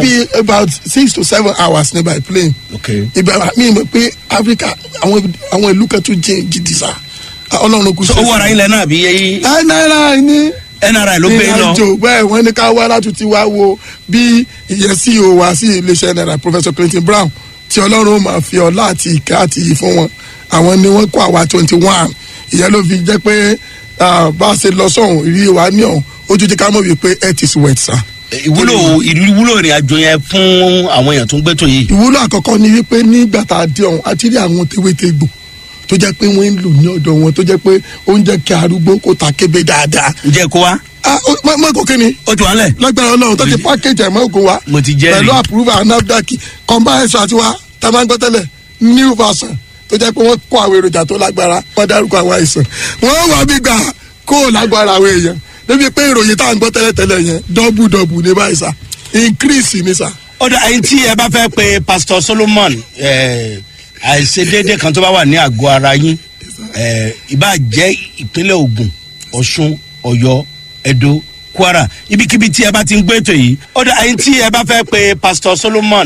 maybe about 6 to 7 hours ní by plane. okay. ìbẹ̀rẹ̀ mi mọ̀ pé Africa àwọn ìlú kan tún jẹ́ jìdí sá ọlọ́run kù sí. owó ara ilẹ̀ náà bí yẹ́yí. náírà ní. NRI ló gbé lọ. ìrìnàjò bẹ́ẹ̀ wọ́n ní ká wá láti ti wá wo bí ìyẹn CEO wa sí iléeṣẹ́ NRI Professor Clinton Brown tí ọlọ́run máa fi ọlá àti ìkẹ́ àti iyì fún wọn àwọn ni wọ́n kó àwa 21 ìyẹn ló fi jẹ́ pé bá a ṣe lọ sọ̀hún ìrírí wa ní ọ̀hún ojú ti ká mọ̀ wípé health is wealth sir. ìwúlò ìrìn àjò yẹn fún àwọn èèyàn tó ń gbé tó yìí. ìwúlò àkọ́kọ́ ni wípé nígbà tá a dé ọ̀hún àti rí àwọn tewétegbò tó jẹ́ pé wọ́n ń lò ní ọ̀dọ̀ wọn tó jẹ́ pé oúnjẹ kí arúgbó kó ta kébé dáadáa. ǹjẹ́ kó wa. mọ kò kíni. ó ti wà lẹ̀. lágbára Ọlọ́run tó ti package ẹ̀ mọ́ ògùn wa. mo ti jẹ́rìí. pẹ̀lú approval NAFDAC combine ẹ̀sọ́ àti wa tá a máa ń gbọ́ tẹ́lẹ̀ new version tó jẹ́ pé wọ́n kó àwọn èròjà tó lágbára wọ́n dárúkọ àwọn àìsàn wọ́n wà bí gbà kó lágbára àwọn èèyàn débi pé ìròyìn tá à ń gbọ́ tẹ́lẹ̀ yẹn double ní báyìí sá increase ní sá. ó dà ẹni tí ẹ bá fẹ́ pe Pastor Solomon àìṣedéédé kan tó bá wà ní àgọ́ ara yín ìbá jẹ́ ìpínlẹ̀ Ògùn Ọ̀ṣun Ọ̀yọ́ Ẹdó Kwara ibikíbi tí ẹ bá ti ń gbé ètò yìí ó dà ẹni tí ẹ bá fẹ́ pe Pastor Solomon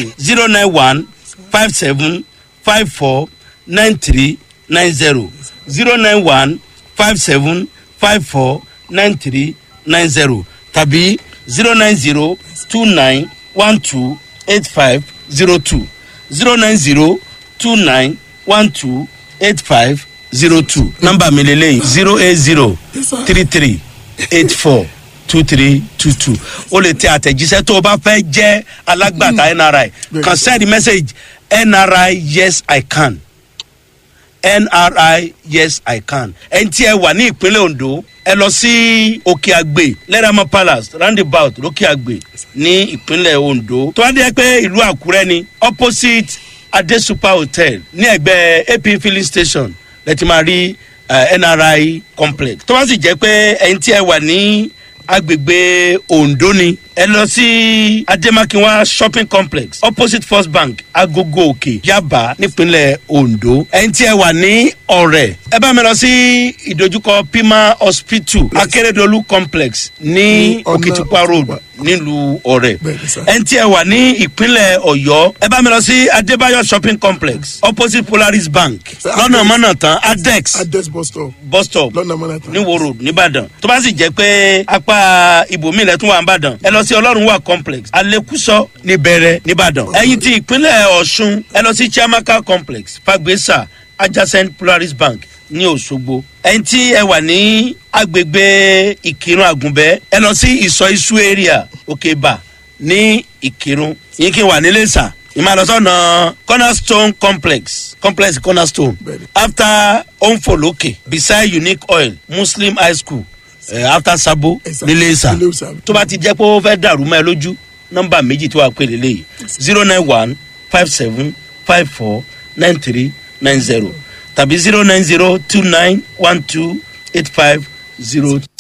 09157549390 09157549390 tàbí 09029128502 09029128502 nọ́mbà mi lélẹ́yìn 08033842322 o lè tẹ àtẹ̀jíṣẹ́ tó o bá fẹ́ jẹ́ alágbàtà NRI kan send message NRI yes I can NRI yes I can ẹni tí ẹ wà ní ìpínlẹ̀ Ondo ẹ lọ sí Òkè Àgbè Lẹ́ràmọ́ Palace roundabout lókè Àgbè ní ìpínlẹ̀ Ondo tó wá dé pé ìlú Àkúrẹ́ ni opposite Adesupa Hotel ní ẹ̀gbẹ́ AP filling station lẹ́tí máa rí NRI complex tó bá sì jẹ́ pé ẹni tí ẹ wà ní agbègbè Ondo ni ẹ lọ sí Ademakinwa shopping complex opposite First Bank Agogo Òkè Yaba nípínlẹ̀ Ondo ẹni tí ẹ wà ní Ọ̀rẹ́ ẹ bá mi lọ sí ìdojúkọ Pima Hospital Akérédolú complex ní Òkìtìpá road nílùú Ọ̀rẹ́ ẹni tí ẹ wà ní ìpínlẹ̀ Ọ̀yọ́ ẹ bá mi lọ sí Adébáyọ̀ shopping complex opposite Polaris Bank lọ́nà mọ́nàtán Adex bus stop ní Wo road nìbàdàn tó bá sì jẹ́ pé apá ibòmíì lẹ́tún wà nìbàdàn ẹ lọ sí Ọlọ́run wà complex Alekuso níbẹ̀rẹ̀ nìbàdàn ẹ̀yin tí ìpínlẹ̀ Ọ̀ṣun ẹ lọ sí Chiamaka complex Fagbesa adjacent Polaris Bank ní Òṣogbo ẹ̀yin tí ẹ wà ní agbègbè Ìkìrun Àgùnbẹ́ ẹ lọ sí Ìsọ̀ Isu area Òkèbà ní Ìkìrun yín kí n wà nílé sà ìmọ̀lọ́sọ̀nà Cornerstone complex Cornerstone after Onfoloke beside Unique Oil Muslim High School after Sabo nílé sà tó bá ti jẹ́ pé ó fẹ́ dàrú mọ́ ẹ lójú nọ́mbà méjì tó wà pé lélẹ́yìí 09157549390 tàbí 09029128502.